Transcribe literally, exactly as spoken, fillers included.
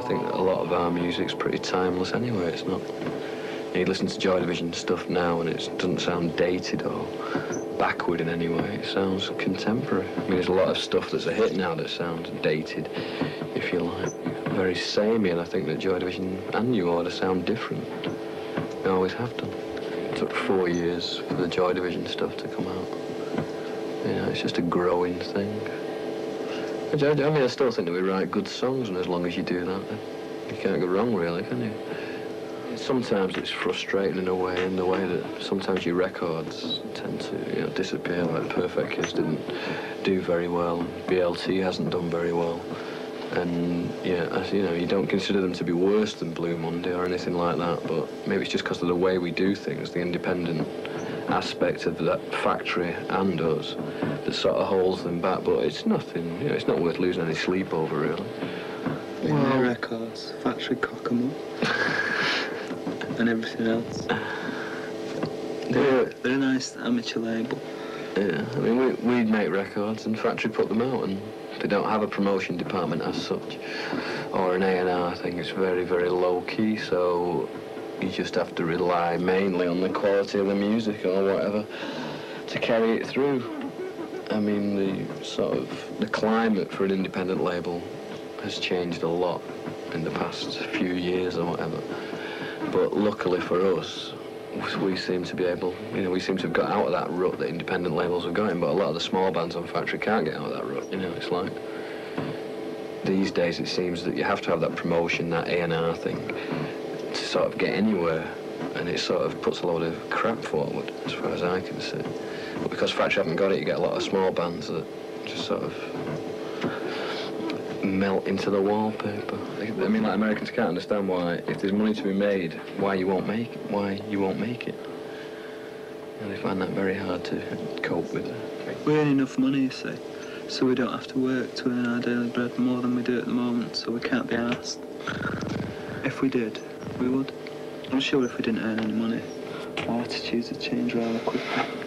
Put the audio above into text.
think that a lot of our music's pretty timeless anyway. It's not... You listen to Joy Division stuff now and it doesn't sound dated or backward in any way. It sounds contemporary. I mean, there's a lot of stuff that's a hit now that sounds dated, if you like. Very samey, and I think that Joy Division and New Order sound different. They always have done. It took four years for the Joy Division stuff to come out. You know, it's just a growing thing. I mean, I still think that we write good songs, and as long as you do that, then you can't go wrong, really, can you? Sometimes it's frustrating in a way, in the way that sometimes your records tend to, you know, disappear. Like Perfect Kiss didn't do very well, B L T hasn't done very well, and yeah, as, you know, you don't consider them to be worse than Blue Monday or anything like that. But maybe it's just because of the way we do things, the independent aspect of that factory and us, that sort of holds them back. But it's nothing, you know, it's not worth losing any sleep over, really. Well, their records, Factory cock 'em up. And everything else. They're, they're a nice amateur label. Yeah, I mean, we, we make records and Factory put them out, and they don't have a promotion department as such, or an A and R thing. It's very, very low-key, so you just have to rely mainly on the quality of the music or whatever to carry it through. I mean, the sort of, the climate for an independent label has changed a lot in the past few years or whatever. But luckily for us, we seem to be able, you know, we seem to have got out of that rut that independent labels were going, but a lot of the small bands on Factory can't get out of that rut, you know. It's like, these days it seems that you have to have that promotion, that A and R thing, to sort of get anywhere, and it sort of puts a load of crap forward, as far as I can see. But because Factory haven't got it, you get a lot of small bands that just sort of melt into the wallpaper. I mean, like, Americans can't understand why, if there's money to be made, why you won't make it, why you won't make it. And they find that very hard to cope with. We earn enough money, you see, so we don't have to work to earn our daily bread more than we do at the moment, so we can't be asked. If we did, we would. I'm sure if we didn't earn any money, our attitudes would change rather quickly.